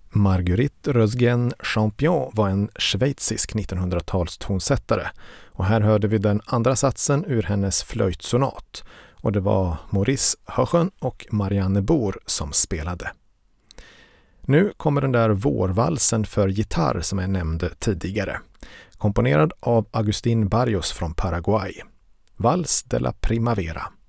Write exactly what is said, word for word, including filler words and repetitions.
Marguerite Rösgen Champion var en schweizisk nittonhundratals tonsättare och här hörde vi den andra satsen ur hennes flöjtsonat och det var Maurice Höschen och Marianne Bohr som spelade. Nu kommer den där vårvalsen för gitarr som jag nämnde tidigare, komponerad av Agustín Barrios från Paraguay. Vals de la Primavera.